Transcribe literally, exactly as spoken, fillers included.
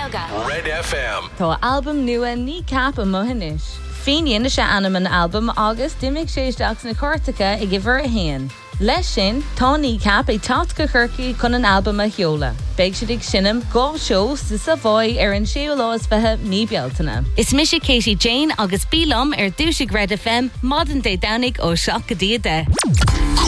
Aga. Red F M. Tá album nua ní cap a mohanis. Fíníon se anam an album agus dimig séisteach na cortacha I gibhar a héan. Leis sin, tá ní cap ag tat go churci chun an album a heola. Beig siad ag sinnam gá show sa Savoy ar an séú lás fethe ní bealtainna. Is mis Katie Jane agus Bílam ar dúsig Red F M, modern day danig ó seach go díade.